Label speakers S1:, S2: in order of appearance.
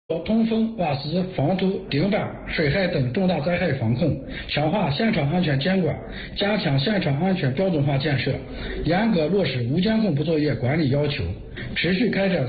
S1: 通风、瓦斯、防毒、钉板、水害等重大灾害防控，强化现场安全监管，加强现场安全标准化建设，严格落实无监控不作业管理要求，持续开展